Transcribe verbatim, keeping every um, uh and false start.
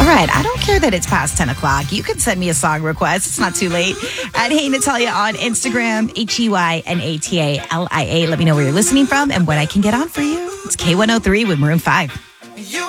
All right. I don't care that it's past ten o'clock. You can send me a song request. It's not too late. At Hey Natalia on Instagram, H E Y N A T A L I A. Let me know where you're listening from and what I can get on for you. It's K one oh three with Maroon five.